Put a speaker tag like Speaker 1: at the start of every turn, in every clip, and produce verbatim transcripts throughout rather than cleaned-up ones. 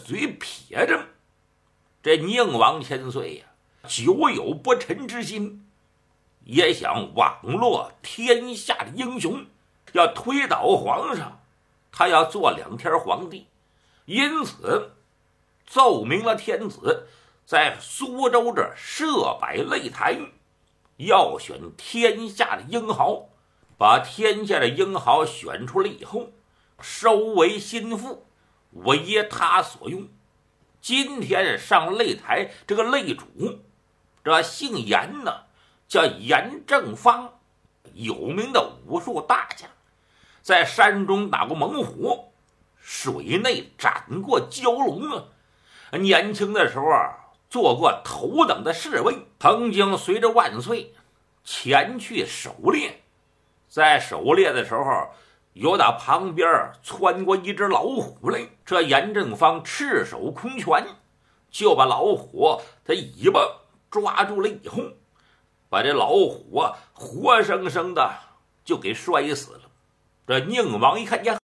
Speaker 1: 嘴撇着。这宁王千岁呀、啊，久有不臣之心，也想网络天下的英雄，要推倒皇上，他要做两天皇帝，因此奏明了天子，在苏州这设摆擂台，要选天下的英豪，把天下的英豪选出来以后，收为心腹，为他所用。今天上擂台这个擂主，这姓严呢，叫严正方，有名的武术大家，在山中打过猛虎，水内斩过蛟龙啊。年轻的时候做过头等的侍卫，曾经随着万岁前去狩猎，在狩猎的时候有打旁边窜过一只老虎来，这严正方赤手空拳就把老虎的尾巴抓住了以后，把这老虎啊活生生的就给摔死了。这宁王一看呀，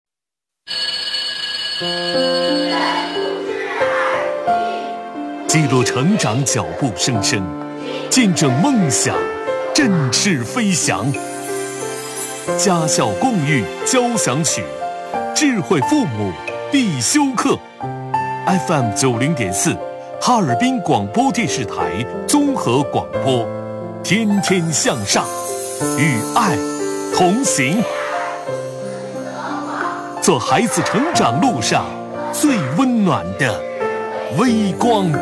Speaker 2: 记录成长脚步声声，见证梦想振翅飞翔。家校共育交响曲，智慧父母必修课。F M 九零点四，哈尔滨广播电视台综合广播，天天向上，与爱同行，做孩子成长路上最温暖的微光。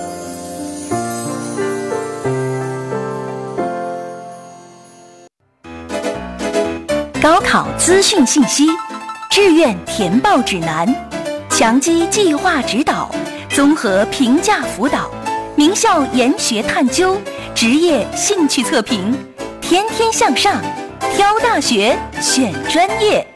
Speaker 3: 高考资讯信息，志愿填报指南，强基计划指导，综合评价辅导，名校研学探究，职业兴趣测评，天天向上，挑大学，选专业。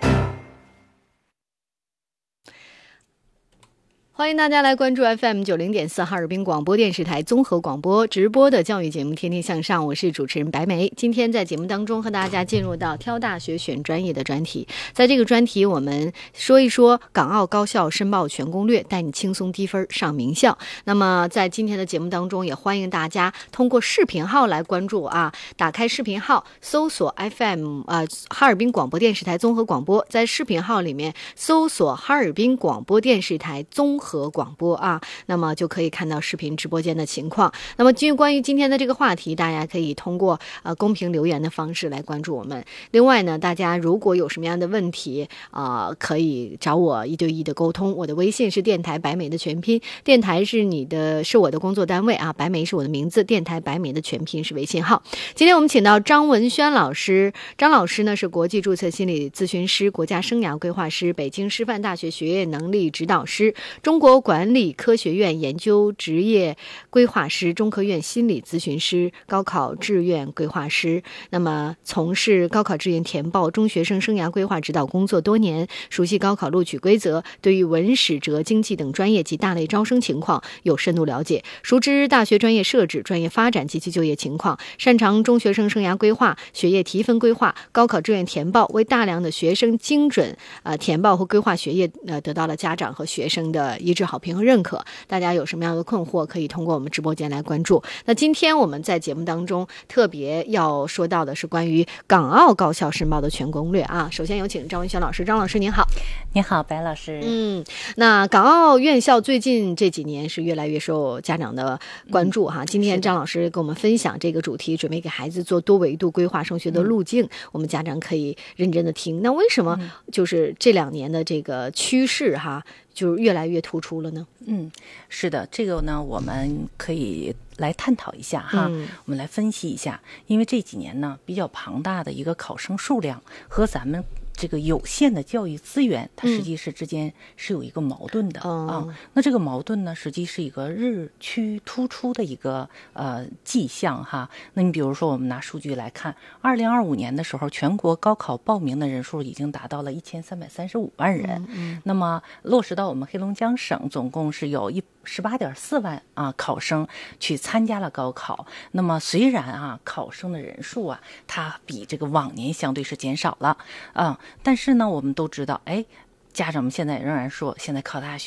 Speaker 4: 欢迎大家来关注 F M 九零点四哈尔滨广播电视台综合广播直播的教育节目《天天向上》，我是主持人白梅。今天在节目当中和大家进入到挑大学选专业的专题，在这个专题我们说一说港澳高校申报全攻略，带你轻松低分上名校。那么在今天的节目当中，也欢迎大家通过视频号来关注啊，打开视频号搜索 F M 呃哈尔滨广播电视台综合广播，在视频号里面搜索哈尔滨广播电视台综合和广播啊，那么就可以看到视频直播间的情况。那么基于关于今天的这个话题，大家可以通过呃公屏留言的方式来关注我们。另外呢，大家如果有什么样的问题啊、呃，可以找我一对一的沟通。我的微信是电台白美的全拼，电台是你的是我的工作单位啊，白美是我的名字，电台白美的全拼是微信号。今天我们请到张文轩老师，张老师呢是国际注册心理咨询师、国家生涯规划师、北京师范大学学业能力指导师、中国管理科学院研究职业规划师、中科院心理咨询师、高考志愿规划师。那么从事高考志愿填报、中学生生涯规划指导工作多年，熟悉高考录取规则，对于文史哲经济等专业及大类招生情况有深度了解，熟知大学专业设置、专业发展及其就业情况，擅长中学生生涯规划、学业提分规划、高考志愿填报，为大量的学生精准呃填报和规划学业呃得到了家长和学生的一致好评和认可。大家有什么样的困惑，可以通过我们直播间来关注。那今天我们在节目当中特别要说到的是关于港澳高校申报的全攻略啊。首先有请张文轩老师，张老师您好。
Speaker 5: 你好，白老师。
Speaker 4: 嗯，那港澳院校最近这几年是越来越受家长的关注哈。嗯、今天张老师跟我们分享这个主题，准备给孩子做多维度规划升学的路径，嗯、我们家长可以认真的听。那为什么就是这两年的这个趋势哈？就是越来越突出了呢？
Speaker 5: 嗯，是的，这个呢，我们可以来探讨一下哈，嗯、我们来分析一下，因为这几年呢，比较庞大的一个考生数量和咱们这个有限的教育资源，它实际是之间是有一个矛盾的、嗯、啊。那这个矛盾呢，实际是一个日趋突出的一个呃迹象哈。那你比如说，我们拿数据来看，二零二五年的时候，全国高考报名的人数已经达到了一千三百三十五万人。嗯嗯、那么落实到我们黑龙江省，总共是有一十八点四万啊考生去参加了高考。那么虽然啊考生的人数啊，它比这个往年相对是减少了啊。但是呢，我们都知道，哎，家长们现在仍然说，现在考大学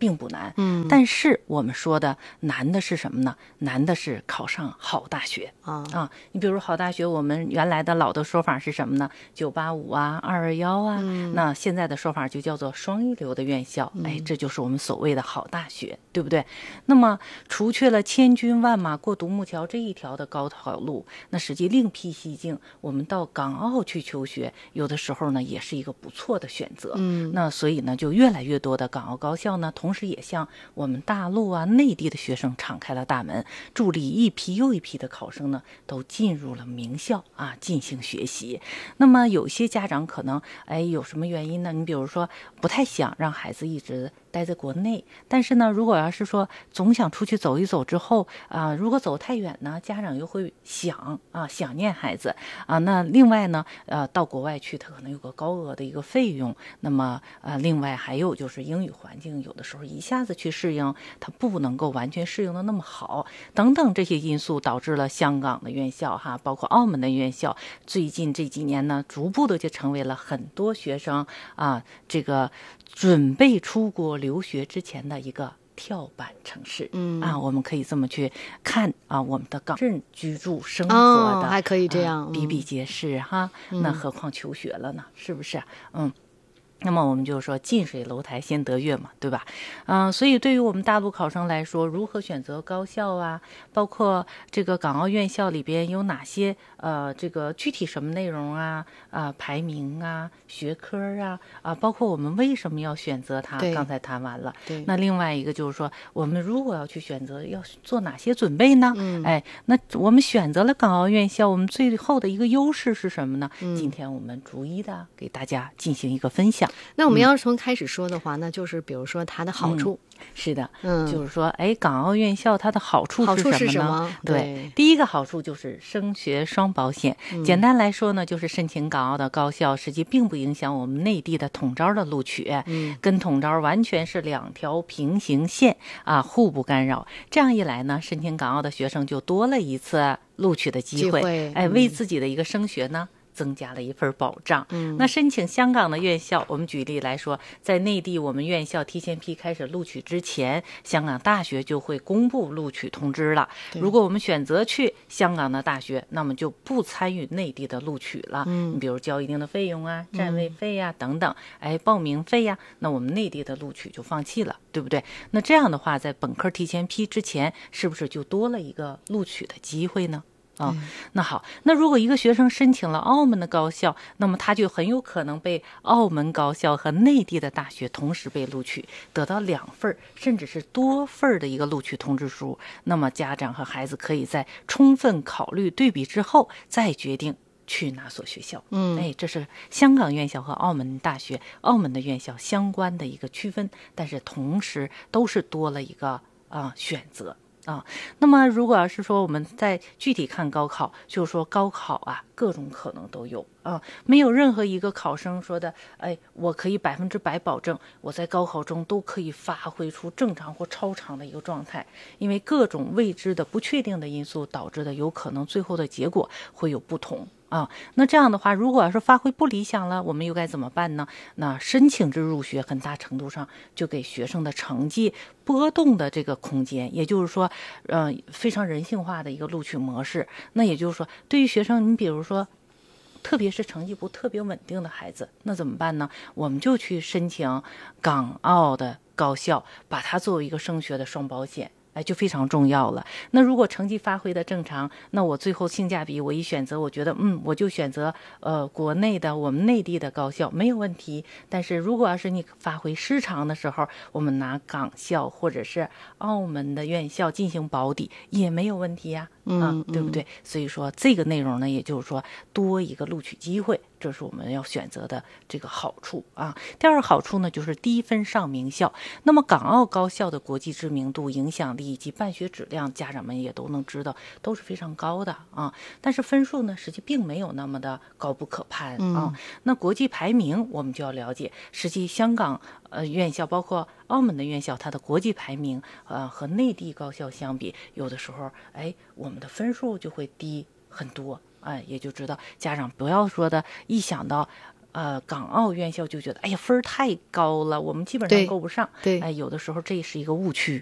Speaker 5: 并不难。
Speaker 4: 嗯，
Speaker 5: 但是我们说的难的是什么呢？难的是考上好大学
Speaker 4: 啊
Speaker 5: 啊！你比如好大学，我们原来的老的说法是什么呢？九八五啊，二二幺啊，
Speaker 4: 嗯、
Speaker 5: 那现在的说法就叫做双一流的院校。
Speaker 4: 嗯、
Speaker 5: 哎，这就是我们所谓的好大学，对不对？那么除去了千军万马过独木桥这一条的高考路，那实际另辟蹊径，我们到港澳去求学，有的时候呢也是一个不错的选择。
Speaker 4: 嗯，
Speaker 5: 那所以呢，就越来越多的港澳高校呢，同时也向我们大陆啊、内地的学生敞开了大门，助力一批又一批的考生呢，都进入了名校啊，进行学习。那么有些家长可能，哎，有什么原因呢？你比如说，不太想让孩子一直待在国内，但是呢，如果要是说总想出去走一走之后啊、呃，如果走太远呢，家长又会想啊，想念孩子啊。那另外呢，呃，到国外去，他可能有个高额的一个费用。那么呃，另外还有就是英语环境，有的时候一下子去适应，他不能够完全适应的那么好，等等这些因素导致了香港的院校哈，包括澳门的院校，最近这几年呢，逐步的就成为了很多学生啊，这个准备出国留学之前的一个跳板城市。
Speaker 4: 嗯
Speaker 5: 啊，我们可以这么去看啊，我们的港镇居住生活的、
Speaker 4: 哦、还可以这样、
Speaker 5: 啊、比比皆是哈、
Speaker 4: 嗯。
Speaker 5: 那何况求学了呢？是不是？嗯。那么我们就说近水楼台先得月嘛，对吧？嗯、呃，所以对于我们大陆考生来说，如何选择高校啊，包括这个港澳院校里边有哪些呃这个具体什么内容啊啊、呃、排名啊学科啊啊，包括我们为什么要选择它，刚才谈完了。
Speaker 4: 对。
Speaker 5: 那另外一个就是说，我们如果要去选择，要做哪些准备呢？
Speaker 4: 嗯，
Speaker 5: 哎，那我们选择了港澳院校，我们最后的一个优势是什么呢？
Speaker 4: 嗯、
Speaker 5: 今天我们逐一的给大家进行一个分享。
Speaker 4: 那我们要是从开始说的话，嗯、那就是比如说它的好处。
Speaker 5: 嗯、是的，
Speaker 4: 嗯，
Speaker 5: 就是说，哎，港澳院校它的好处是什么呢？
Speaker 4: 好处是什么？
Speaker 5: 对，
Speaker 4: 对，
Speaker 5: 第一个好处就是升学双保险。
Speaker 4: 嗯、
Speaker 5: 简单来说呢，就是申请港澳的高校，实际并不影响我们内地的统招的录取，
Speaker 4: 嗯，
Speaker 5: 跟统招完全是两条平行线啊，互不干扰。这样一来呢，申请港澳的学生就多了一次录取的机会，
Speaker 4: 机会
Speaker 5: 哎，为自己的一个升学呢。嗯增加了一份保障。
Speaker 4: 嗯，
Speaker 5: 那申请香港的院校，我们举例来说，在内地我们院校提前批开始录取之前，香港大学就会公布录取通知了。如果我们选择去香港的大学，那么就不参与内地的录取了。
Speaker 4: 嗯，
Speaker 5: 你比如交一定的费用啊、占位费呀、啊、等等，哎，报名费呀、啊，那我们内地的录取就放弃了，对不对？那这样的话，在本科提前批之前，是不是就多了一个录取的机会呢？啊、哦，那好，那如果一个学生申请了澳门的高校，那么他就很有可能被澳门高校和内地的大学同时被录取，得到两份甚至是多份的一个录取通知书。那么家长和孩子可以在充分考虑对比之后，再决定去哪所学校。
Speaker 4: 嗯，
Speaker 5: 哎，这是香港院校和澳门大学、澳门的院校相关的一个区分，但是同时都是多了一个啊、呃、选择。啊，那么如果要是说我们再具体看高考，就是说高考啊，各种可能都有啊，没有任何一个考生说的，哎，我可以百分之百保证我在高考中都可以发挥出正常或超常的一个状态，因为各种未知的不确定的因素导致的有可能最后的结果会有不同。啊，那这样的话，如果要是发挥不理想了，我们又该怎么办呢？那申请制入学很大程度上就给学生的成绩波动的这个空间，也就是说，呃，非常人性化的一个录取模式。那也就是说，对于学生，你比如说，特别是成绩不特别稳定的孩子，那怎么办呢？我们就去申请港澳的高校，把它作为一个升学的双保险。哎，就非常重要了。那如果成绩发挥的正常，那我最后性价比我一选择，我觉得嗯，我就选择呃国内的我们内地的高校没有问题。但是如果要是你发挥失常的时候，我们拿港校或者是澳门的院校进行保底也没有问题呀、啊，啊，
Speaker 4: 嗯，
Speaker 5: 对不对？所以说这个内容呢，也就是说多一个录取机会。这是我们要选择的这个好处啊。第二个好处呢，就是低分上名校。那么港澳高校的国际知名度、影响力以及办学质量，家长们也都能知道，都是非常高的啊。但是分数呢，实际并没有那么的高不可攀啊。
Speaker 4: 嗯、
Speaker 5: 那国际排名，我们就要了解，实际香港呃院校，包括澳门的院校，它的国际排名呃和内地高校相比，有的时候哎，我们的分数就会低很多。哎，也就知道家长不要说的，一想到呃港澳院校就觉得，哎呀分儿太高了，我们基本上够不上。
Speaker 4: 对，
Speaker 5: 哎，有的时候这是一个误区。